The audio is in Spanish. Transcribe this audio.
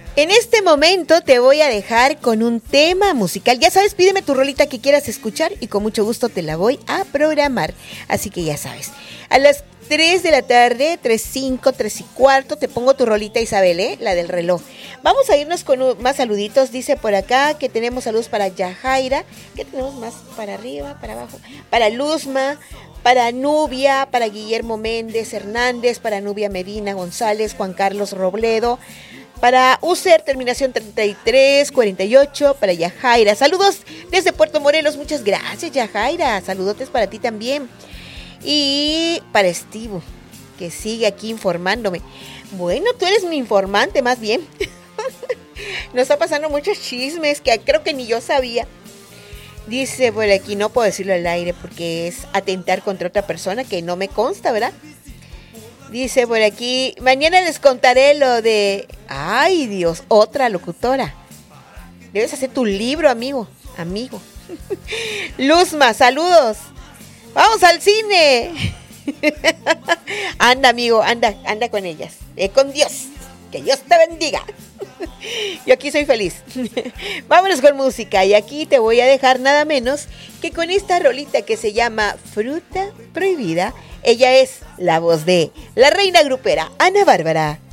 En este momento te voy a dejar con un tema musical. Ya sabes, pídeme tu rolita que quieras escuchar y con mucho gusto te la voy a programar. Así que ya sabes, a las 3 de la tarde, 3:05, 3:15, te pongo tu rolita, Isabel, la del reloj. Vamos a irnos con más saluditos. Dice por acá que tenemos saludos para Yajaira. ¿Qué tenemos más? Para arriba, para abajo. Para Luzma, para Nubia, para Guillermo Méndez Hernández, para Nubia Medina González, Juan Carlos Robledo, para UCER, terminación 3348, para Yajaira. Saludos desde Puerto Morelos, muchas gracias, Yajaira. Saludotes para ti también. Y para Estivo, que sigue aquí informándome. Bueno, tú eres mi informante más bien. Nos está pasando muchos chismes que creo que ni yo sabía. Dice por aquí, no puedo decirlo al aire porque es atentar contra otra persona que no me consta, ¿verdad? Dice por aquí, mañana les contaré lo de... Ay, Dios, otra locutora. Debes hacer tu libro, amigo. Luzma, saludos. ¡Vamos al cine! Anda, amigo, anda con ellas. Con Dios. Que Dios te bendiga. Yo aquí soy feliz. Vámonos con música. Y aquí te voy a dejar nada menos que con esta rolita que se llama Fruta Prohibida. Ella es la voz de la reina grupera, Ana Bárbara.